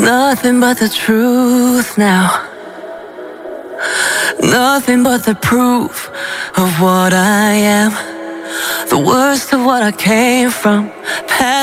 Nothing but the truth now. Nothing but the proof of what I am. The worst of what I came from.